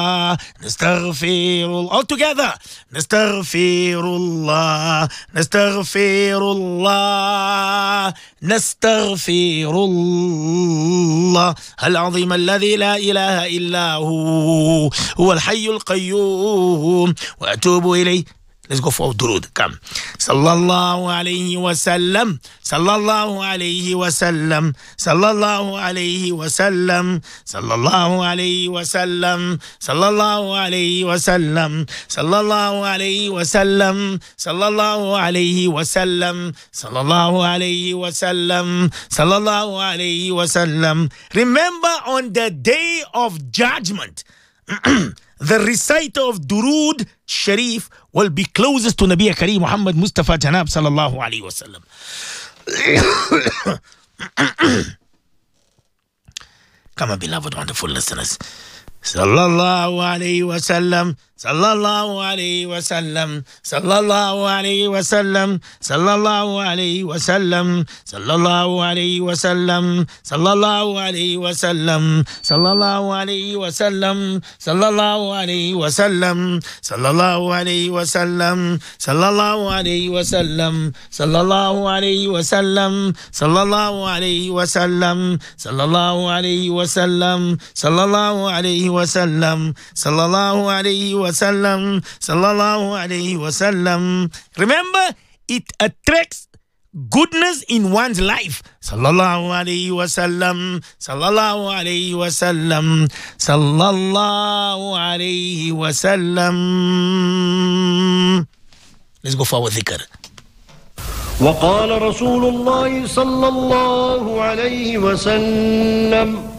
نستغفر الله. All together. نستغفر الله نستغفر الله نستغفر الله العظيم الذي لا إله إلا هو الحي القيوم وأتوب إليه. Let's go for durud. Come. Sallallahu alayhi wa sallam. Sallallahu alayhi wa sallam. Sallallahu alayhi wa sallam. Sallallahu alayhi wa sallam. Sallallahu alayhi wa sallam. Sallallahu alayhi wa sallam. Sallallahu alayhi wa sallam. Sallallahu alayhi wa sallam. Sallallahu alayhi wa sallam. Remember on the day of judgment, the reciter of Durud Sharif will be closest to Nabi Kareem Muhammad Mustafa Janab sallallahu alayhi wa sallam. Come on, beloved, wonderful listeners. Sallallahu alayhi wa sallam. Sallallahu alayhi wa sallam. Sallallahu alayhi wa sallam. Sallallahu alayhi wa sallam. Sallallahu alayhi wa sallam. Sallallahu alayhi wa sallam. Sallallahu alayhi wa sallam. Sallallahu alayhi wa sallam. Sallallahu alayhi wa sallam. Sallallahu alayhi wa sallam. Sallallahu alayhi wa sallam. Sallallahu alayhi wa sallam. Sallallahu alayhi wa sallam. Sallallahu alayhi wa sallam. Sallallahu alayhi wa sallam. Sallallahu alayhi wa sallam. Remember, it attracts goodness in one's life. Sallallahu alayhi wa sallam. Sallallahu alayhi wa sallam. Sallallahu alayhi wa sallam. Let's go for our dhikr. وقال رسول الله صلى الله عليه وسلم